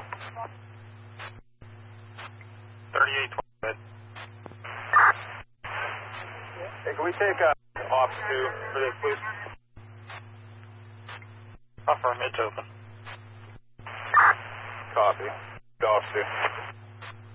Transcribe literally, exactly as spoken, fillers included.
help. thirty-eight twenty. Hey, can we take uh, off two for this, please? Off our mid's open. Copy. Off two.